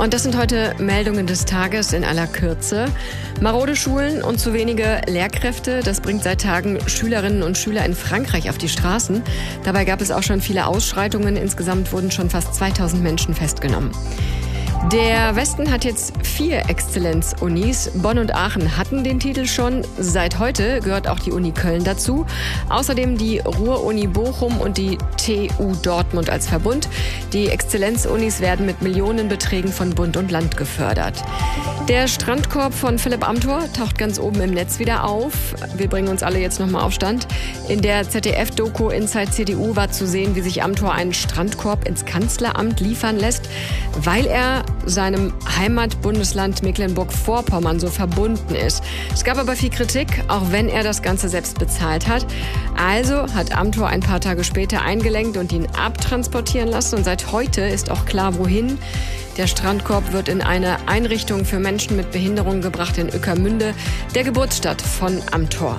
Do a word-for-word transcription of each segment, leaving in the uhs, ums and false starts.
Und das sind heute Meldungen des Tages in aller Kürze. Marode Schulen und zu wenige Lehrkräfte, das bringt seit Tagen Schülerinnen und Schüler in Frankreich auf die Straßen. Dabei gab es auch schon viele Ausschreitungen. Insgesamt wurden schon fast zweitausend Menschen festgenommen. Der Westen hat jetzt vier Exzellenz-Unis. Bonn und Aachen hatten den Titel schon. Seit heute gehört auch die Uni Köln dazu. Außerdem die Ruhr-Uni Bochum und die T U Dortmund als Verbund. Die Exzellenz-Unis werden mit Millionenbeträgen von Bund und Land gefördert. Der Strandkorb von Philipp Amthor taucht ganz oben im Netz wieder auf. Wir bringen uns alle jetzt nochmal auf Stand. In der Z D F-Doku Inside C D U war zu sehen, wie sich Amthor einen Strandkorb ins Kanzleramt liefern lässt, weil er seinem Heimatbundesland Mecklenburg-Vorpommern so verbunden ist. Es gab aber viel Kritik, auch wenn er das Ganze selbst bezahlt hat. Also hat Amthor ein paar Tage später eingelenkt und ihn abtransportieren lassen. Und seit heute ist auch klar, wohin. Der Strandkorb wird in eine Einrichtung für Menschen mit Behinderung gebracht in Ueckermünde, der Geburtsstadt von Amthor.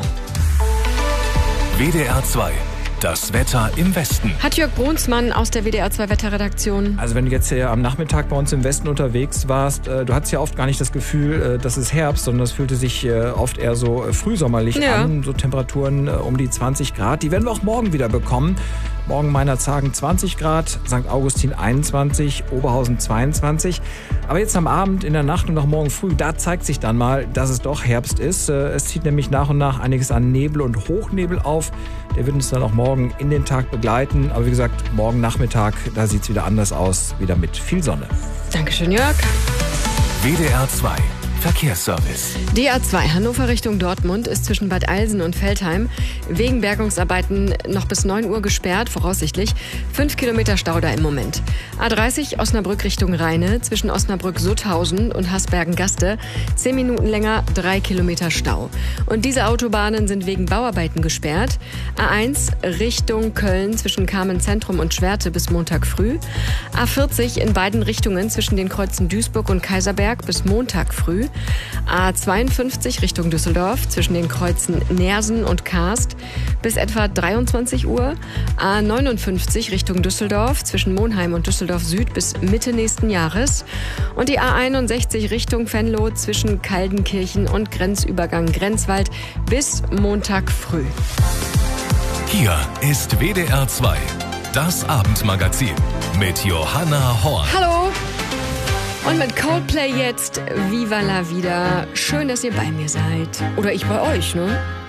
W D R zwei. Das Wetter im Westen. Hat Jörg Brunsmann aus der W D R zwei Wetterredaktion. Also wenn du jetzt hier am Nachmittag bei uns im Westen unterwegs warst, äh, du hattest ja oft gar nicht das Gefühl, äh, dass es Herbst, sondern es fühlte sich äh, oft eher so äh, frühsommerlich ja. an. So Temperaturen äh, um die zwanzig Grad. Die werden wir auch morgen wieder bekommen. Morgen Meinerzhagen zwanzig Grad, Sankt Augustin einundzwanzig, Oberhausen zweiundzwanzig. Aber jetzt am Abend, in der Nacht und auch morgen früh, da zeigt sich dann mal, dass es doch Herbst ist. Es zieht nämlich nach und nach einiges an Nebel und Hochnebel auf. Der wird uns dann auch morgen in den Tag begleiten. Aber wie gesagt, morgen Nachmittag, da sieht es wieder anders aus, wieder mit viel Sonne. Dankeschön, Jörg. W D R zwei. Verkehrsservice. D A zwei Hannover Richtung Dortmund ist zwischen Bad Eilsen und Veltheim wegen Bergungsarbeiten noch bis neun Uhr gesperrt, voraussichtlich. Fünf Kilometer Stau da im Moment. A dreißig Osnabrück Richtung Rheine zwischen Osnabrück-Sutthausen und Hasbergen-Gaste. Zehn Minuten länger, drei Kilometer Stau. Und diese Autobahnen sind wegen Bauarbeiten gesperrt. A eins Richtung Köln zwischen Kamen-Zentrum und Schwerte bis Montag früh. A vierzig in beiden Richtungen zwischen den Kreuzen Duisburg und Kaiserberg bis Montag früh. A zweiundfünfzig Richtung Düsseldorf zwischen den Kreuzen Neersen und Kaast bis etwa dreiundzwanzig Uhr. A neunundfünfzig Richtung Düsseldorf zwischen Monheim und Düsseldorf Süd bis Mitte nächsten Jahres. Und die A einundsechzig Richtung Venlo zwischen Kaldenkirchen und Grenzübergang Grenzwald bis Montag früh. Hier ist W D R zwei, das Abendmagazin mit Johanna Horn. Hallo! Und mit Coldplay jetzt Viva la Vida. Schön, dass ihr bei mir seid. Oder ich bei euch, ne?